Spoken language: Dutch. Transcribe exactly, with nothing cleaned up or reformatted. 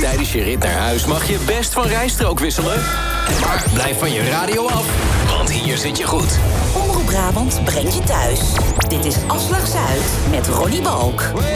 Tijdens je rit naar huis mag je best van rijstrook wisselen. Maar blijf van je radio af, want hier zit je goed. Omroep Brabant brengt je thuis. Dit is Afslag Zuid met Ronnie Balk.